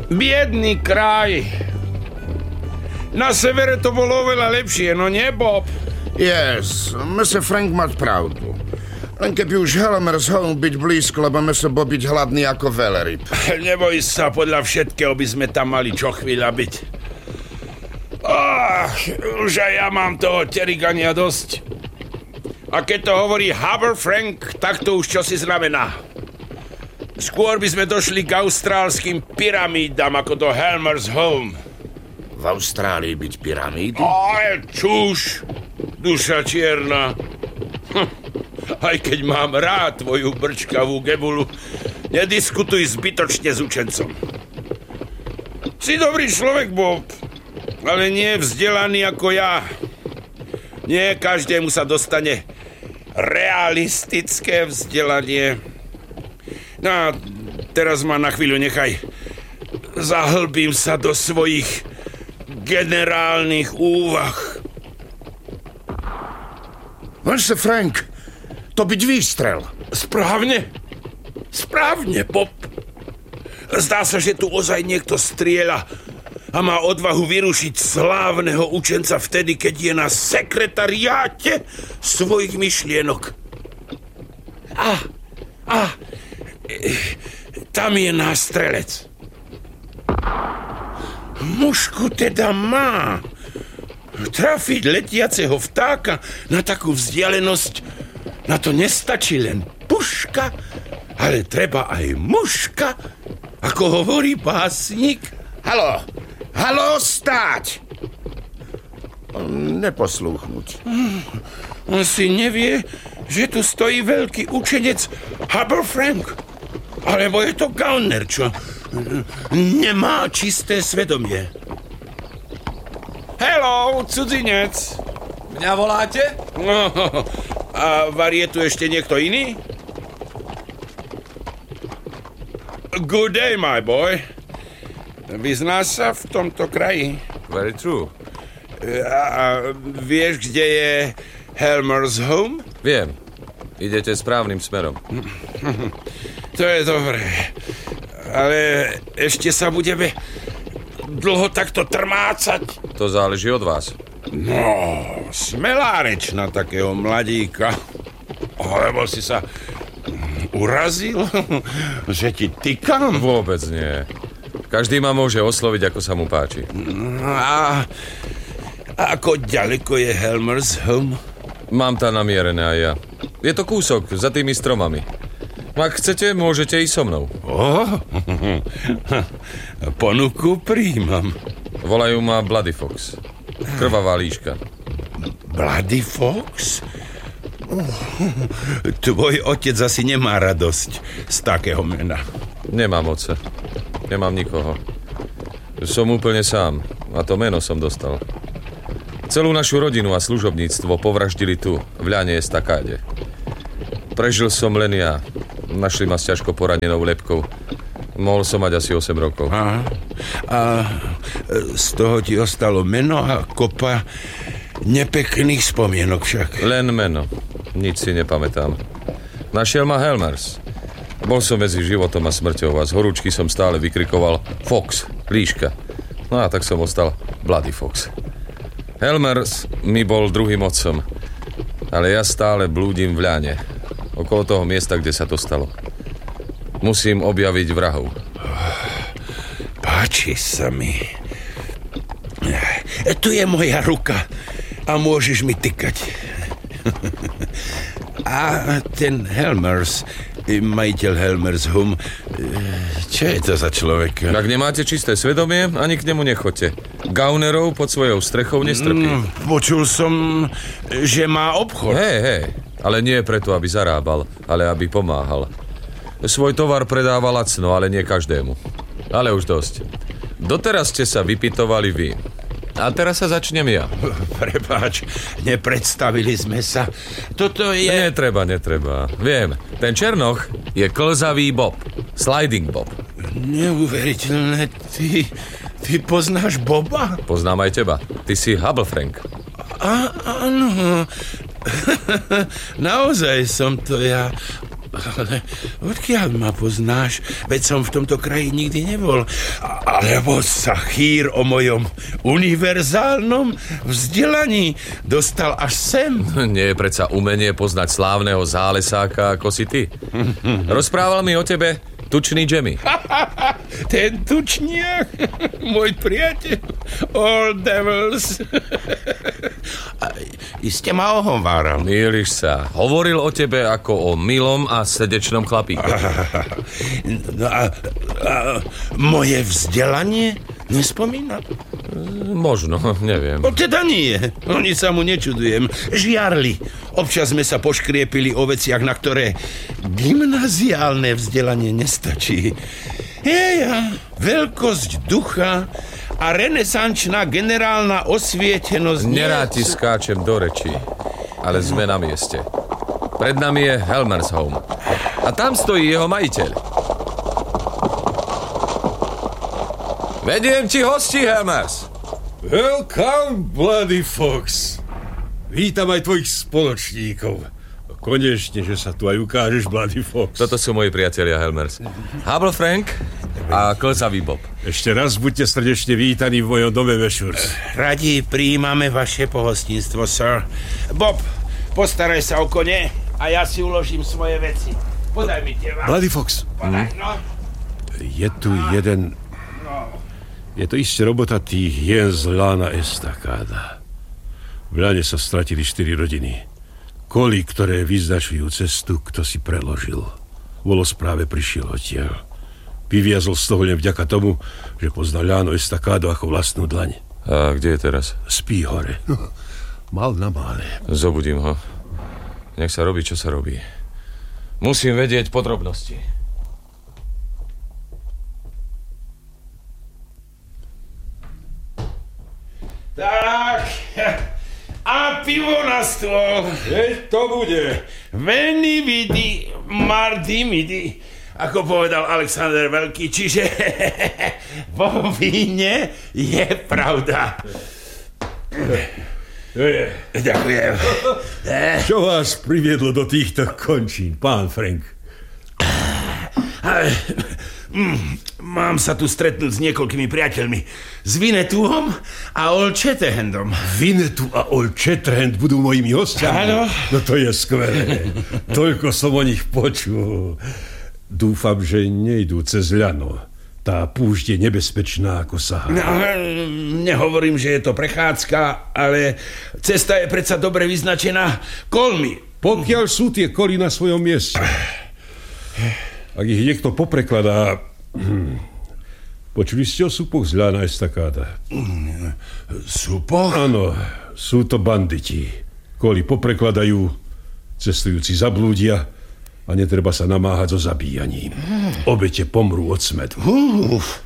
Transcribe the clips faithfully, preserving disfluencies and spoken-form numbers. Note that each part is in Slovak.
Biedný kraj. Na severe to bolo oveľa lepšie, no nie, Bob? Yes, mister Frank mať pravdu. Len keby už Helmer's Home byť blízko, lebo my sa bo byť hladný ako veleryb. Neboj sa, podľa všetkého by sme tam mali čo chvíľa byť. Oh, už aj ja mám toho terigania dosť. A keď to hovorí Haber Frank, tak to už čosi znamená. Skôr by sme došli k austrálskym pyramídam ako do Helmer's Home. V Austrálii byť pyramídy? Aj, čuž, duša čierna. Hm. Aj keď mám rád tvoju brčkavú gebulu, nediskutuj zbytočne s učencom. Si dobrý človek, Bob, ale nie vzdelaný ako ja. Nie každému sa dostane realistické vzdelanie. No a teraz ma na chvíľu nechaj. Zahlbím sa do svojich generálnych úvah. mister Frank, to byť výstrel. Správne. Správne, Bob. Zdá sa, že tu ozaj niekto strieľa a má odvahu vyrušiť slávneho učenca vtedy, keď je na sekretariáte svojich myšlienok. A, a, tam je nástrelec. Mušku teda má. Trafiť letiaceho vtáka na takú vzdialenosť, na to nestačí len puška, ale treba aj muška, ako hovorí básnik. Haló, haló, stáť! Neposlúchnuť. On si nevie, že tu stojí veľký učenec Haber Frank. Alebo je to gauner, čo nemá čisté svedomie. Hello, cudzinec. Mňa voláte? No, a var je tu ešte niekto iný? Good day, my boy. Vyznáš sa v tomto kraji? Very true. A, a vieš, kde je Helmer's Home? Viem. Idete správnym smerom. To je dobré. Ale ešte sa budeme dlho takto trmácať. To záleží od vás. No, smelá reč na takého mladíka. Alebo si sa urazil, že ti tykam? Vôbec nie. Každý ma môže osloviť, ako sa mu páči. A, a ako ďaleko je Helmer's Home? Mám tam namierené aj ja. Je to kúsok za tými stromami. Ak chcete, môžete ísť so mnou. Oh, ponuku príjmam. Volajú ma Bloody Fox. Krvavá líška. Bloody Fox? Oh, tvoj otec asi nemá radosť z takého mena. Nemám otca. Nemám nikoho. Som úplne sám. A to meno som dostal. Celú našu rodinu a služobníctvo povraždili tu, v ľane estakáde. Prežil som len ja. Našli ma s ťažko poranenou lebkou. Mohol som mať asi osem rokov. Aha. A z toho ti ostalo meno a kopa nepekných spomienok však. Len meno. Nič si nepamätám. Našiel ma Helmers. Bol som medzi životom a smrťou a z horúčky som stále vykrikoval Fox, líška. No a tak som ostal Bloody Fox. Helmers mi bol druhým otcom, ale ja stále blúdim v ľane, okolo toho miesta, kde sa to stalo. Musím objaviť vrahov. Páči sa mi. Tu je moja ruka a môžeš mi tykať. A ten Helmers, majiteľ Helmer's Home, čo je to za človek? Ak nemáte čisté svedomie, ani k nemu nechoďte. Gaunerov pod svojou strechou nestrpí. Mm, počul som, že má obchod. Hej, hej, ale nie preto, aby zarábal, ale aby pomáhal. Svoj tovar predáva lacno, ale nie každému. Ale už dosť. Doteraz ste sa vypytovali vy. A teraz sa začnem ja. Prepáč, nepredstavili sme sa. Toto je... Netreba, netreba. Viem, ten Černoch je klzavý Bob. Sliding Bob. Neuveriteľné. Ty, ty poznáš Boba? Poznám aj teba. Ty si Hubble Frank. A, áno. Naozaj som to ja. Ale odkiaľ ma poznáš? Veď som v tomto kraji nikdy nebol. Alebo sa chýr o mojom univerzálnom vzdelaní dostal až sem? Nie je predsa umenie poznať slávneho zálesáka ako si ty. Rozprával mi o tebe tučný Jemmy. Ten tučniak, môj priateľ, all devils. Iste ma ohováral. Mýliš sa. Hovoril o tebe ako o milom a srdečnom chlapíku. No a, a moje vzdelanie nespomína? Možno, neviem. O, teda nie. Oni sa mu nečudujem. Žiarli. Občas sme sa poškriepili o veciach, na ktoré gymnaziálne vzdelanie nestačí. Jeja, veľkosť ducha a renesančná generálna osvietenosť... Nerád ti skáčem do rečí, ale sme na mieste. Pred nami je Helmer's Home. A tam stojí jeho majiteľ. Vediem ti hosti, Helmers. Welcome, Bloody Fox. Vítam aj tvojich spoločníkov. Konečne, že sa tu aj ukážeš, Bloody Fox. Toto sú moji priatelia, Helmers. Hubble Frank a klzavý Bob. Ešte raz buďte srdečne vítaní v mojom dome, Vešurs. Radi prijímame vaše pohostinstvo, sir. Bob, postaraj sa o kone a ja si uložím svoje veci. Podaj mi tie vás. Bloody Fox. Podaj, no. Je tu jeden... Je to isté robota tých hien z Lana Estakáda. V Lane sa stratili štyri rodiny. Koli, ktoré vyznačujú cestu, kto si preložil. Volos práve prišiel odtiaľ. Vyviazol z toho len vďaka tomu, že poznal Lano Estakádo ako vlastnú dlaň. A kde je teraz? Spí hore. Mal na mále. Zobudím ho. Nech sa robí, čo sa robí. Musím vedieť podrobnosti. Tak, a pivo na stôl. Veď to bude. Veni vidi, mardi midi, ako povedal Alexander Veľký, čiže vo víne je pravda. Ďakujem. Čo vás priviedlo do týchto končín, pán Frank? Mám sa tu stretnúť s niekoľkými priateľmi. S Vinetuom a Old Shatterhandom. Vinetu a Old Shatterhand budú mojimi hostiami? Áno. No to je skvelé. Toľko som o nich počul. Dúfam, že nejdú cez ľano. Tá púšť je nebezpečná ako Sahara. No, nehovorím, že je to prechádzka, ale cesta je predsa dobre vyznačená kolmi. Pokiaľ sú tie koly na svojom mieste. Ak ich niekto poprekladá... Hm. Počuli ste o súpoch z Lana Estakáda? Súpoch? Áno, sú to banditi. Koly poprekladajú, cestujúci zablúdia a netreba sa namáhať so zabíjaním. Obete pomrú od smedu. Uf,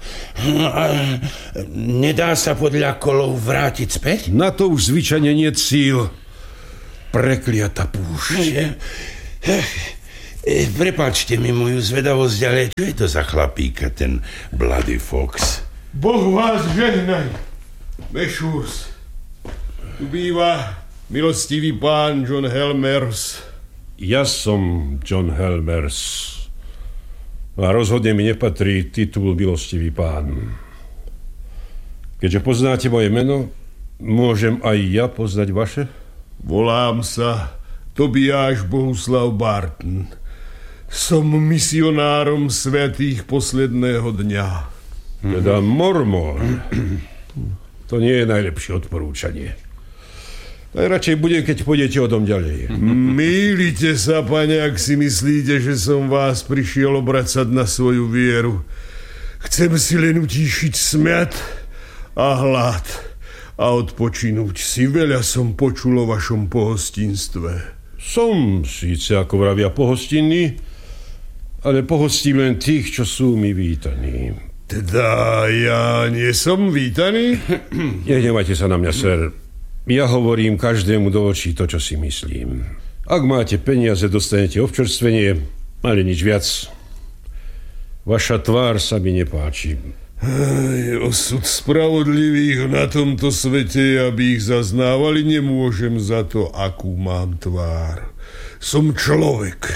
nedá sa podľa kolov vrátiť späť? Na to už zvyčajne nie cíl. Prekliata púšť. E, prepáčte mi moju zvedavosť, ale čo je to za chlapíka, ten Bloody Fox? Boh vás žehnaj, Vešurs. Tu býva milostivý pán John Helmers. Ja som John Helmers. A rozhodne mi nepatrí titul milostivý pán. Keďže poznáte moje meno, môžem aj ja poznať vaše? Volám sa Tobiáš Bohuslav Barton. Som misionárom svätých posledného dňa. Teda mormón. To nie je najlepšie odporúčanie. Najradšej bude, keď pôjdete o dom ďalej. Mýlite sa, pane, ak si myslíte, že som vás prišiel obracať na svoju vieru. Chcem si len utíšiť smäd a hlad a odpočinúť si. Veľa som počul o vašom pohostinstve. Som síce, ako vravia, pohostinný, ale pohostím len tých, čo sú mi vítaní. Teda ja nie som vítaný? Nehnevajte sa na mňa, ser. Ja hovorím každému do očí to, čo si myslím. Ak máte peniaze, dostanete občerstvenie, ale nič viac. Vaša tvár sa mi nepáči. Aj, osud spravodlivých na tomto svete, aby ich zaznávali, nemôžem za to, akú mám tvár. Som človek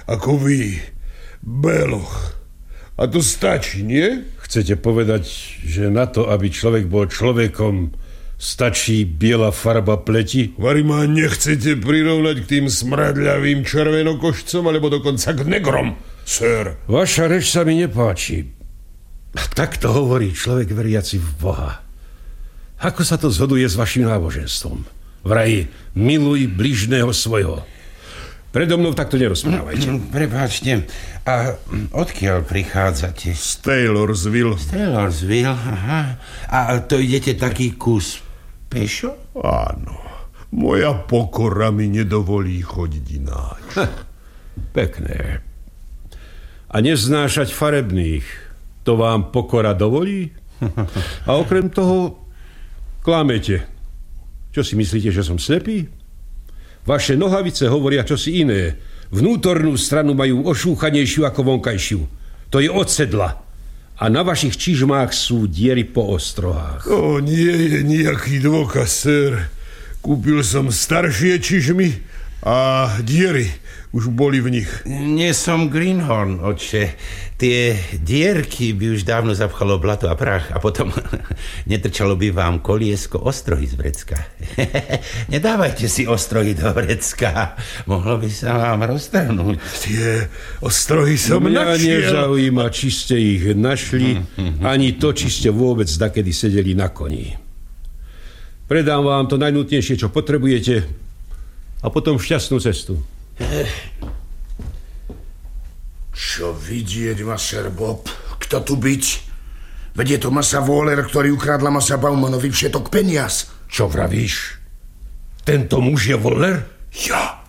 ako vy, beloch. A to stačí, nie? Chcete povedať, že na to, aby človek bol človekom, stačí biela farba pleti? Vari ma nechcete prirovnať k tým smradľavým červenokošcom, alebo dokonca k negrom, sir? Vaša reč sa mi nepáči. Takto hovorí človek veriaci v Boha. Ako sa to zhoduje s vašim náboženstvom? Vraj, miluj bližného svojho. Predo mnou takto nerozprávajte. Prepáčte, a odkiaľ prichádzate? Z Taylorsville. Z Taylorsville, aha. A to idete taký kus pešo? Áno. Moja pokora mi nedovolí chodiť ináč. Ha, pekné. A neznášať farebných, to vám pokora dovolí? A okrem toho klamete. Čo si myslíte, že som slepý? Vaše nohavice hovoria čosi iné. Vnútornú stranu majú ošúchanejšiu ako vonkajšiu. To je od sedla. A na vašich čižmách sú diery po ostrohách. To nie je nejaký dôkaz, sir. Kúpil som staršie čižmy a diery už boli v nich. Nie som Greenhorn, otče. Tie dierky by už dávno zapchalo blato a prach a potom netrčalo by vám koliesko ostrohy z vrecka. Nedávajte si ostrohy do vrecka. Mohlo by sa vám roztrhnúť. Tie ostrohy som Mňa našiel. nezaujíma, či ste ich našli, ani to, či ste vôbec dakedy sedeli na koni. Predám vám to najnutnejšie, čo potrebujete, a potom šťastnú cestu. Čo vidieť, Maser Bob? Kto tu byť? Veď je to Masa Waller, ktorý ukradla Masa Baumanovi všetok peniaz. Čo vravíš? Tento muž je Waller? Ja?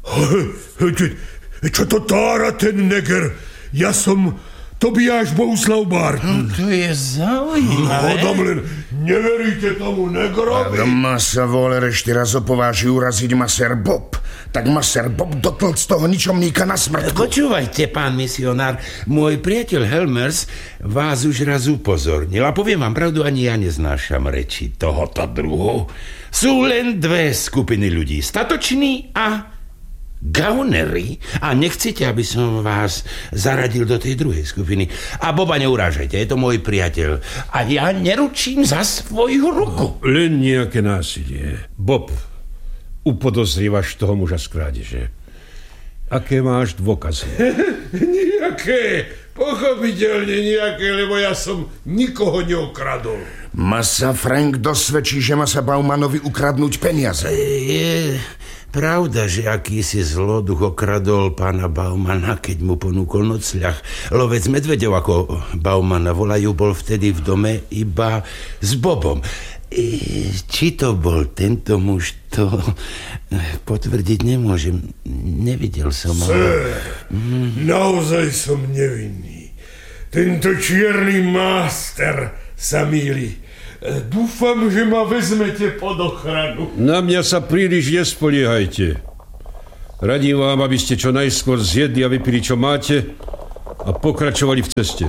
Čo to tára ten neger? Ja som Tobiáš Bohuslav Bart. No, to je zaujímavé. Hodom len, neveríte tomu negrovi? A Masa Waller ešte raz opováži uraziť Maser Bob. Tak Maser Bob dotlc toho ničomníka na smrtku. Počúvajte, pán misionár, môj priateľ Helmers vás už raz upozornil a poviem vám pravdu, ani ja neznášam reči tohoto druhu. Sú len dve skupiny ľudí, statoční a gaunery, a nechcete, aby som vás zaradil do tej druhej skupiny. A Boba neurážajte, je to môj priateľ a ja neručím za svoju ruku. Len nejaké násilie. Bob, upodozrievaš toho muža z krádeže. Aké máš dôkazy? Nijaké, pochopiteľne nijaké, lebo ja som nikoho neokradol. Masa Frank dosvedčí, že Masa Baumanovi ukradnúť peniaze. Je pravda, že akýsi zloduch okradol pána Baumana, keď mu ponúkol nocľah. Lovec medveďov, ako Baumana volajú, bol vtedy v dome iba s Bobom. Či to bol tento muž, to potvrdiť nemôžem. Nevidel som ho. Sir, naozaj som nevinný. Tento čierny máster sa mýli. Dúfam, že ma vezmete pod ochranu. Na mňa sa príliš nespoliehajte. Radím vám, aby ste čo najskôr zjedli a vypili, čo máte, a pokračovali v ceste.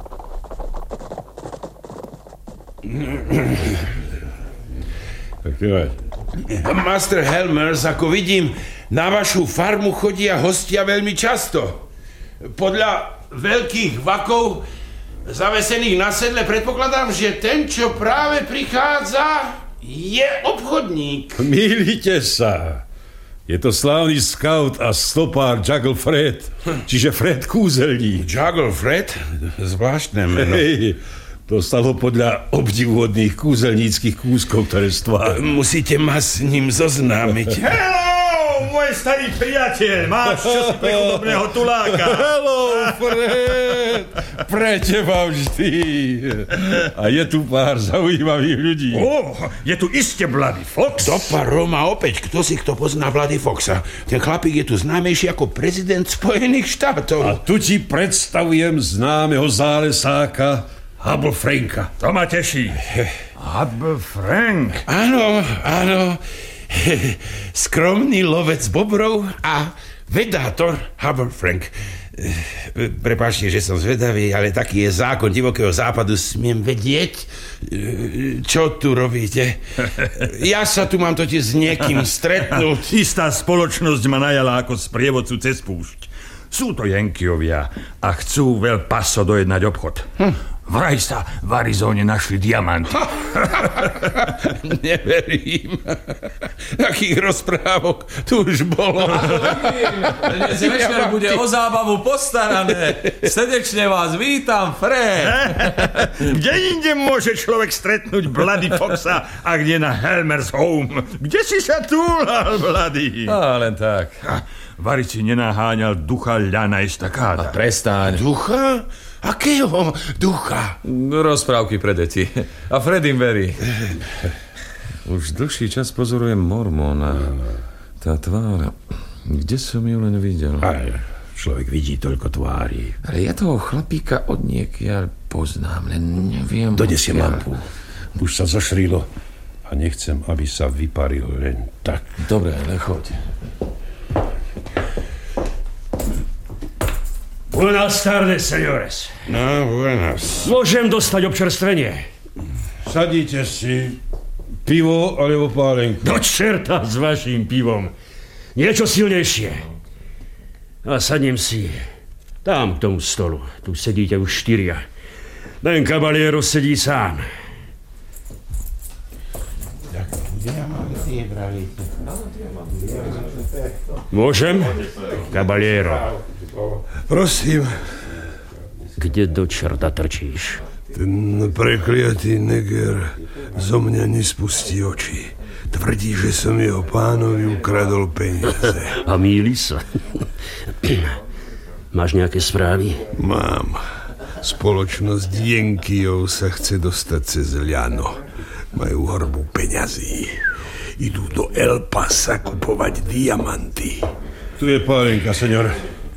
Tak trvať. Master Helmers, ako vidím, na vašu farmu chodia hostia veľmi často. Podľa veľkých vakov zavesených na sedle predpokladám, že ten, čo práve prichádza, je obchodník. Mýlite sa. Je to slávny scout a stopár Juggle Fred, čiže Fred Kúzelník. Juggle Fred? Zvláštne meno. Hej, to stalo podľa obdivuhodných kúzelníckých kúskov, ktoré stváril. Musíte ma s ním zoznámiť. Hello, môj starý priateľ, máš čosi pre chudobného tuláka. Hello, Fred, pre teba vždy. A je tu pár zaujímavých ľudí. Oh, je tu iste Bloody Fox. Dopa Roma opäť, kto si kto pozná Bloody Foxa. Ten chlapík je tu známejší ako prezident Spojených štátov. A tu ti predstavujem známeho zálesáka Hubble Franka. To ma teší. Hubble Frank. Áno, áno. Skromný lovec bobrov a vedátor Hubble Frank. Prepáčte, že som zvedavý, ale taký je zákon divokého západu. Smiem vedieť, čo tu robíte. Ja sa tu mám totiž s niekým stretnúť. Istá spoločnosť ma najala ako sprievodcu cez púšť. Sú to Jenkiovia a chcú veľ paso dojednať obchod. Hm. Vraj sa v Arizóne našli diamanty. Neverím. Takých rozprávok tu už bolo. Dnes večer bude o zábavu postarané. Srdečne vás vítam, Fred. Kde inde môže človek stretnúť Bloody Foxa, ak nie na Helmer's Home? Kde si sa túlal, Bloody? Á, len tak. Vari si nenaháňal ducha Lana Estacada. Prestaň. Ducha? Akého ducha? Rozprávky pre deti. A Fred im verí. Už dlhší čas pozorujem Mormona. Tá tvár. Kde som ju len videl? Aj, človek vidí toľko tvári. Ale ja toho chlapíka od niekiaľ poznám, len neviem... Donesiem odkiaľ. lampu. Už sa zošrilo a nechcem, aby sa vyparil len tak. Dobre, ale choď. Buenas tardes, señores. No, buenas. Môžem dostať občerstvenie? Sadíte si pivo alebo pálenku. Do čerta s vaším pivom. Niečo silnejšie. A sadnem si tam k tomu stolu. Tu sedíte už štyria. Ten kabaliero sedí sám. Môžem? Kabaliero. Prosím, Kde do čerta trčíš? ten prekliatý neger zo mňa nespustí oči. Tvrdí, že som jeho pánovi ukradol peniaze. A mýli sa. Máš nejaké správy? Mám. Spoločnosť Jenkijov sa chce dostať cez ľano. Majú horbu peňazí. Idú do El Pasa kupovať diamanty. Tu je pálenka, señor.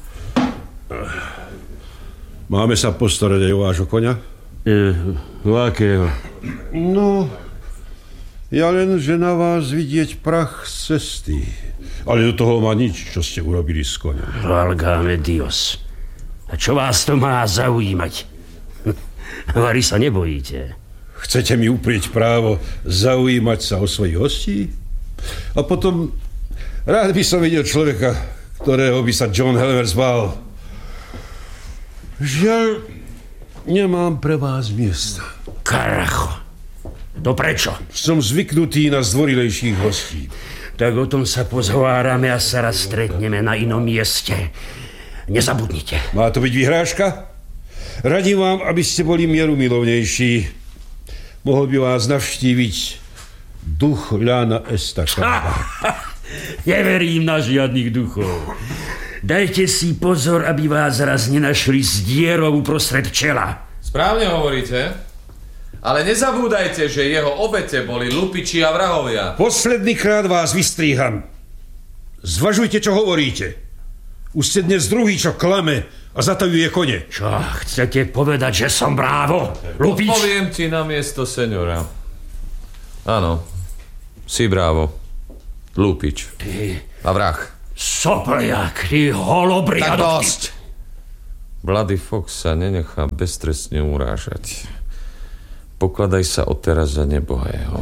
Máme sa postarať aj o vášho koňa? E, o akého? No, ja len, že na vás vidieť prach z cesty. Ale do toho má nič, čo ste urobili s koňom. Valgáme Dios. A čo vás to má zaujímať? Vari sa nebojíte. Chcete mi uprieť právo zaujímať sa o svojich hostí? A potom rád by som videl človeka, ktorého by sa John Helmers bál. Žiaľ, nemám pre vás miesta. Karacho. To prečo? Som zvyknutý na zdvorilejších hostí. Tak o tom sa pozhovárame a sa raz stretneme na inom mieste. Nezabudnite. Má to byť vyhrážka? Radím vám, aby ste boli mierumilovnejší. Mohol by vás navštíviť duch Lana Estacada. Neverím na žiadnych duchov. Dajte si pozor, aby vás raz nenašli s dierou uprostred čela. Správne hovoríte, ale nezabúdajte, že jeho obete boli lupiči a vrahovia. Posledný krát vás vystríham. Zvažujte, čo hovoríte. Už ste dnes druhý, čo klame a zatajuje kone. Čo, chcete povedať, že som brávo? Lupič? Poviem ti na miesto seniora. Áno, si brávo. Lupič. Ty A vrah. sopliak, ty holobriadok. Tak dosť. Bloody Fox sa nenechá beztrestne urážať. Pokladaj sa odteraz za nebohého.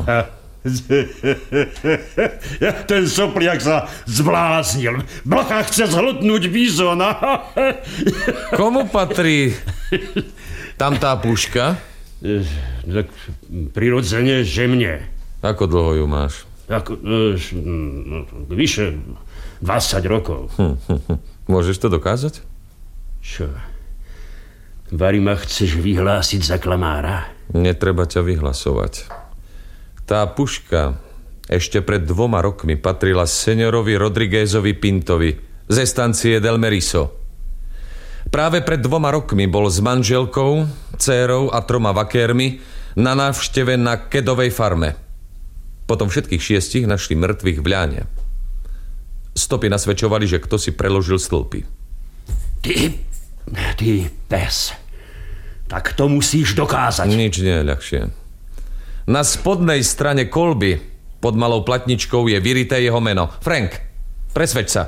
Ten sopliak sa zbláznil. Blacha chce zhltnúť bizona. Komu patrí tam tá puška? Tak prirodzene, že mne. Ako dlho ju máš? Ako, no, vyše dvadsať rokov. Hm, hm, hm. Môžeš to dokázať? Čo? Vari ma chceš vyhlásiť za klamára? Netreba ťa vyhlasovať. Tá puška ešte pred dvoma rokmi patrila seniorovi Rodriguezovi Pintovi ze stancie Del Meriso. Práve pred dvoma rokmi bol s manželkou, dcérou a troma vakérmi na návšteve na Kedovej farme. Potom všetkých šiestich našli mŕtvych v ľane. Stopy nasvedčovali, že kto si preložil stĺpy. Ty, ty pes. Tak to musíš dokázať. Nič nie je ľahšie. Na spodnej strane kolby pod malou platničkou je vyrité jeho meno. Frank, presvedč sa.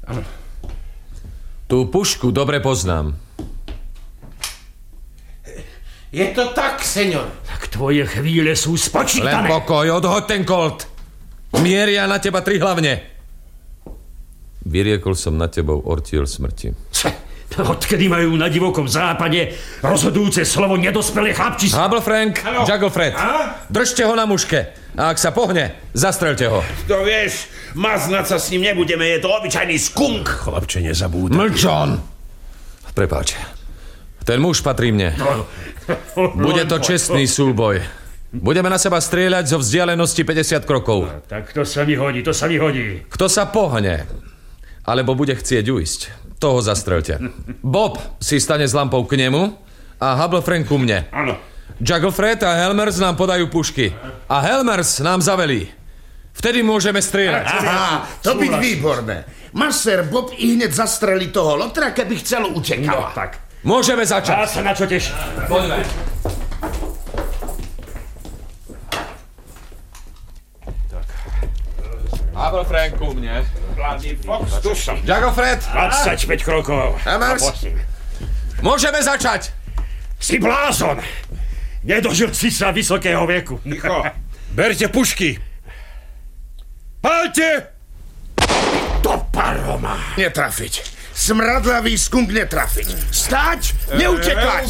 Tú pušku dobre poznám. Je to tak, senior. Tak tvoje chvíle sú Len spočítané. pokoj, odhoď ten kolt. Mieria na teba tri hlavne. Vyriekol som na tebou ortiel smrti. Č- Odkedy majú na divokom západe rozhodujúce slovo nedospelé chlapči... Hubble Frank, Juggle Fred, držte ho na muške. A ak sa pohne, zastrelte ho. To vieš, maznať sa s ním nebudeme, je to obyčajný skunk. Chlapče, nezabúdaj. Mlčon! Prepáč. Ten muž patrí mne. Bude to čestný súboj. Budeme na seba strieľať zo vzdialenosti päťdesiat krokov. No, tak to sa mi hodí, to sa mi hodí. Kto sa pohne, alebo bude chcieť ujsť, toho zastrelte. Bob si stane s lampou k nemu a Hubble Frank ku mne. Áno. Juggle Fred a Helmers nám podajú pušky. A Helmers nám zavelí. Vtedy môžeme strieľať. Aha, to byť výborné. Maser Bob i hneď zastrelí toho lotra, keby chcel utekať. No, tak. Môžeme začať. Ja sa na čo teším. Poďme. Hubble Frank ku mne. Bloody Fox, tu som. Juggle Fred. dvadsaťpäť krokov. Helmers. Môžeme začať. Si blázon. Nedožil si sa vysokého veku. Ticho. Berte pušky. Pálte! Do paroma. Netrafiť. Smradlavý skunk netrafiť. Stáť, neutekať.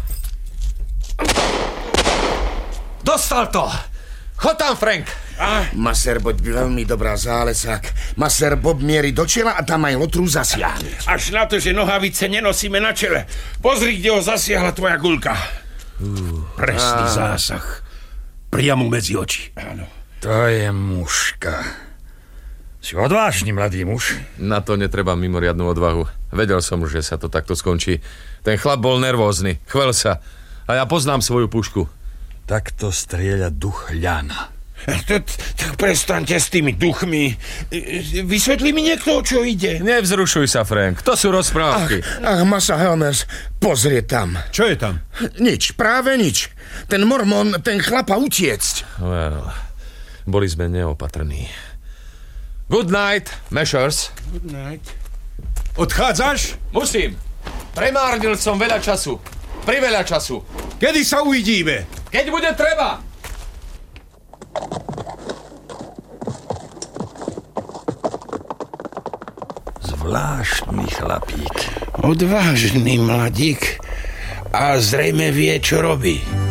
Dostal to. Chod tam, Frank. Maser Bob veľmi dobrá zálesák. Maser Bob mierí do čela a tam aj lotru zasiahne. Až na to, že nohavice nenosíme na čele. Pozri, kde ho zasiahla tvoja guľka. Uh, presný zásah. Priamo medzi oči. Áno. To je mužka. Si odvážny, mladý muž. Na to netreba mimoriadnu odvahu. Vedel som, že sa to takto skončí. Ten chlap bol nervózny, chvel sa. A ja poznám svoju pušku. Takto strieľa duch ľana. Tak prestaňte s tými duchmi. Vysvetlí mi niekto, o čo ide. Nevzrušuj sa, Frank. To sú rozprávky. Ach, masa Helmers, pozrie tam. Čo je tam? Nič, práve nič. Ten mormon, ten chlapa utiecť. Well, boli sme neopatrní. Good night, Meshers. Good night. Odchádzaš? Musím. Premárnil som veľa času. Priveľa času. Kedy sa uvidíme? Keď bude treba. Zvláštny chlapík. Odvážny mladík a zrejme vie, čo robí.